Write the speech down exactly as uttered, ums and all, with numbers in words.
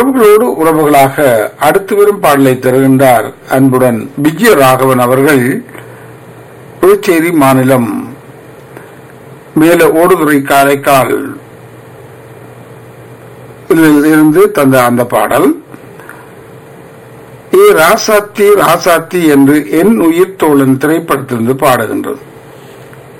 உறவுகளோடு உறவுகளாக அடுத்து வரும் பாடலை தருகின்றார் அன்புடன் விஜய ராகவன் அவர்கள். புதுச்சேரி மாநிலம் மேல ஓடுதுறை காரைக்கால் இருந்து தந்த அந்த பாடல் ஏ ராசாத்தி ராசாத்தி என்று என் உயிர் தோழன் திரைப்படத்திலிருந்து பாடுகின்றது.